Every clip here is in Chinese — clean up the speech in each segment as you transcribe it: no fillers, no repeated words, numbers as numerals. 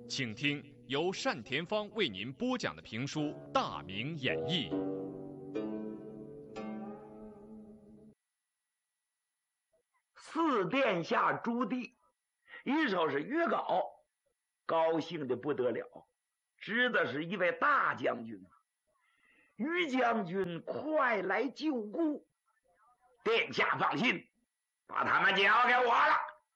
请听由单田芳为您播讲的评书《大明演义》。 四殿下朱棣一瞅是于皋，高兴的不得了，知道是一位大将军啊！于将军快来救孤，殿下放心，把他们交给我了。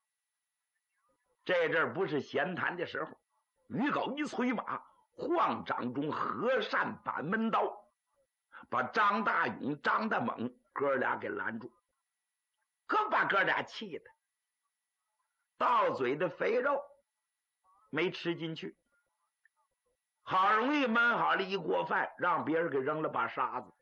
这阵不是闲谈的时候，于皋一催马，晃掌中和善板门刀，把张大勇、张大猛哥俩给拦住，可把哥俩气的到嘴的肥肉没吃进去，好容易焖好了一锅饭，让别人给扔了把沙子。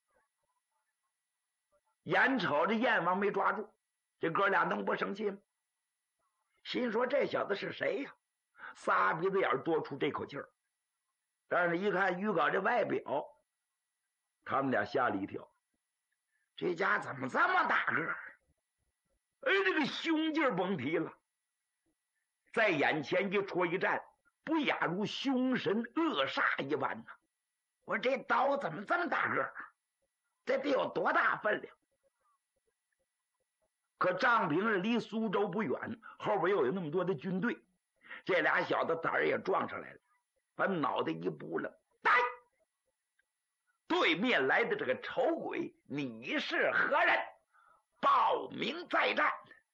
眼瞅着燕王没抓住，这哥俩能不生气吗？心说这小子是谁呀？仨鼻子眼多出这口气儿。但是一看于皋这外表，他们俩吓了一跳，这家怎么这么大个儿？哎，这个胸劲儿甭提了，在眼前一戳一战，不亚如凶神恶煞一般呢。我这刀怎么这么大个儿？这得有多大分量？可丈平离苏州不远，后边又有那么多的军队，这俩小子胆儿也撞上来了，把脑袋一扑棱，呆！对面来的这个丑鬼，你是何人？报名再战！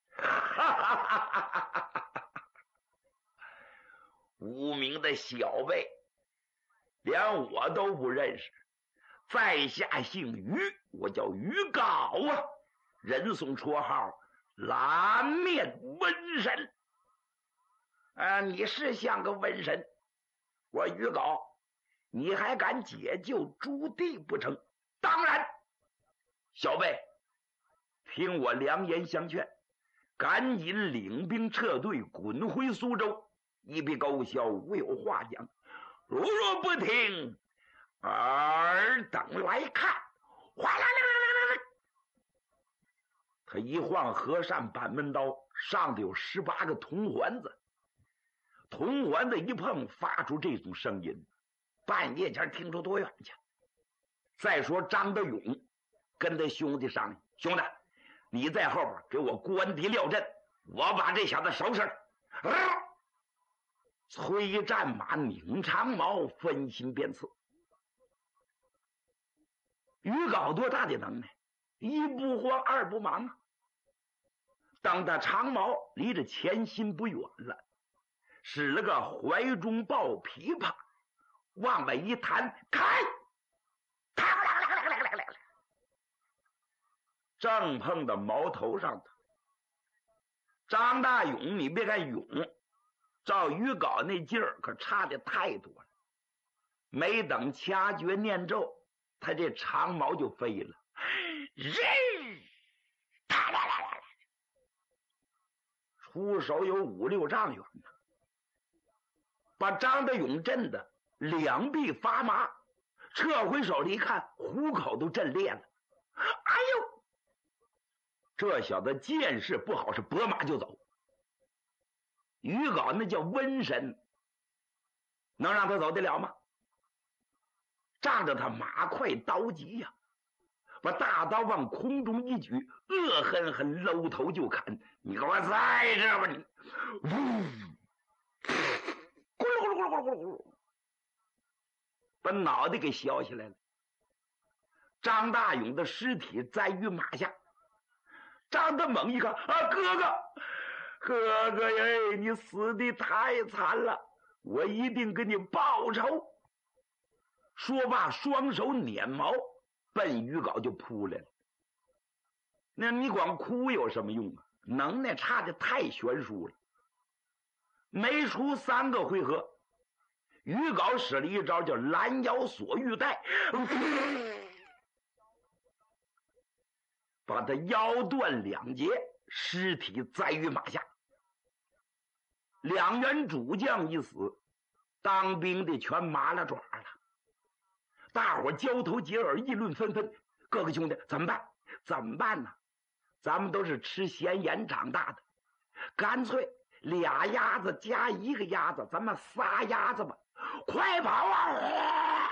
无名的小辈，连我都不认识。在下姓于，我叫于皋啊，人送绰号蓝面瘟神。你是像个瘟神，我于皋，你还敢解救朱棣不成？当然，小辈，听我良言相劝，赶紧领兵撤退，滚回苏州，一笔勾销，无有话讲。如若不听，尔等来看！哗啦啦啦啦啦！他一晃和善板门刀，上头有18个铜环子，铜环子一碰，发出这种声音，半夜前听出多远去？再说张德勇跟他兄弟商量，兄弟，你在后边给我关敌撂阵，我把这小子收拾了。催战马拧长矛，分心便刺。于皋多大的能耐？一不慌二不忙啊！等他长矛离着前心不远了，使了个怀中抱琵琶，往外一弹，开！正碰到矛头上头。张大勇，你别看勇，照于皋那劲儿可差的太多了。没等掐诀念咒，他这长矛就飞了，出手有5、6丈远呢，把张德勇震得两臂发麻，撤回手里一看，虎口都震裂了。哎呦，这小子见势不好，是拨马就走。于皋那叫瘟神，能让他走得了吗？仗着他马快刀急呀，把大刀往空中一举，恶狠狠搂头就砍。你给我在这吧你！呜，咕噜咕噜咕噜咕噜咕噜咕噜，把脑袋给削下来了。张大勇的尸体栽于马下。张德猛一看，哥哥呀，你死的太惨了，我一定给你报仇。说罢，双手捻矛，奔于皋就扑来了。那你光哭有什么用啊？能耐差的太悬殊了。没出3个回合，于皋使了一招叫拦腰锁玉带，把他腰断2截，尸体栽于马下。2员主将一死，当兵的全麻了爪了。大伙交头接耳，议论纷纷。各个兄弟，怎么办？怎么办呢？咱们都是吃闲言长大的，干脆俩鸭子加一个鸭子，咱们仨鸭子吧，快跑啊！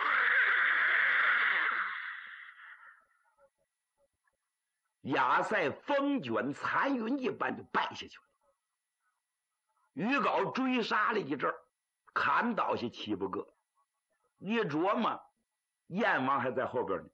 亚赛风卷残云一般就败下去了。于皋追杀了一阵儿，砍倒下7、8个。你琢磨，燕王还在后边呢，